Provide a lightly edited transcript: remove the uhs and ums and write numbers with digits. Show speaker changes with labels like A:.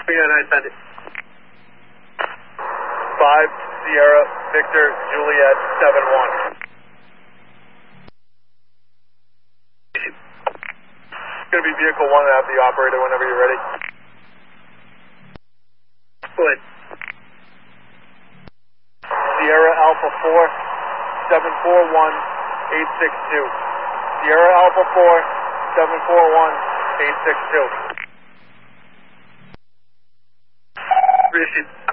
A: Yeah, I send it.
B: 5 Sierra Victor Juliet 7-1. It's going to be vehicle 1 and have the operator whenever you're ready.
A: Go ahead.
B: Sierra Alpha 4 741 862. Sierra Alpha 4 741 862.
A: Receive.